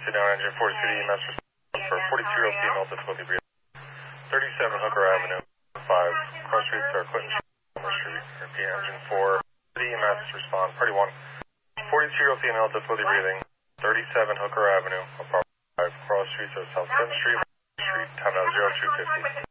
sit down engine 4 city EMS response for 42-year-old female difficulty breathing. 37 Hooker Avenue, 5, cross streets are Clinton Street, Elmer Street. Repeat, engine 4 city EMS respond, party 1. 42-year-old female difficulty breathing. 37 Hooker Avenue, apartment 5, cross streets are South 7th Street, time now 0250.